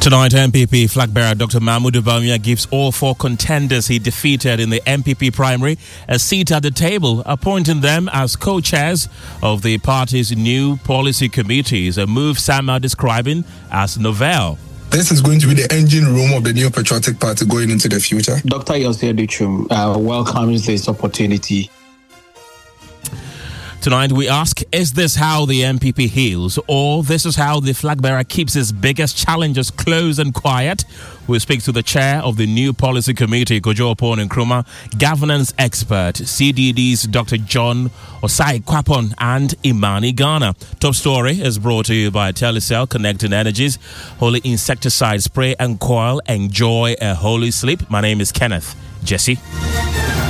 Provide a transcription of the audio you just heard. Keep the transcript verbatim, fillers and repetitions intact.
Tonight, M P P flag bearer Doctor Mahmood Bawumia gives all four contenders he defeated in the M P P primary a seat at the table, appointing them as co-chairs of the party's new policy committees, a move some are describing as novel. This is going to be the engine room of the New Patriotic Party going into the future. Doctor Yossi Aduchum uh, welcomes this opportunity. Tonight we ask, is this how the M P P heals, or this is how the flag bearer keeps his biggest challenges close and quiet? We'll speak to the chair of the new policy committee, Kojo Opon Nkrumah, governance expert, C D D's Doctor John Osai Kwapon, and Imani Ghana. Top story is brought to you by Telecel Connecting Energies, Holy Insecticide Spray and Coil. Enjoy a holy sleep. My name is Kenneth Jesse.